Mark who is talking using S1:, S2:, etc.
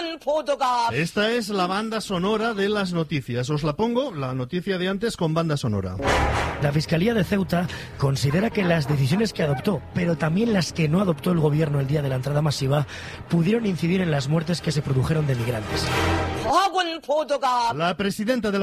S1: Esta es la banda sonora de las noticias. Os la pongo, la noticia de antes con banda sonora.
S2: La Fiscalía de Ceuta considera que las decisiones que adoptó, pero también las que no adoptó el gobierno el día de la entrada masiva, pudieron incidir en las muertes que se produjeron de migrantes.
S1: La presidenta de la